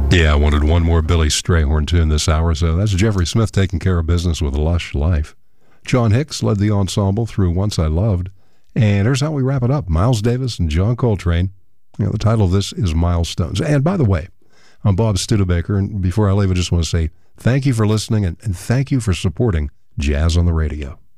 Yeah, I wanted one more Billy Strayhorn tune this hour, so that's Jeffrey Smith taking care of business with Lush Life. John Hicks led the ensemble through Once I Loved, and here's how we wrap it up. Miles Davis and John Coltrane. The title of this is Milestones. And by the way, I'm Bob Studebaker, and before I leave, I just want to say thank you for listening and thank you for supporting Jazz on the Radio.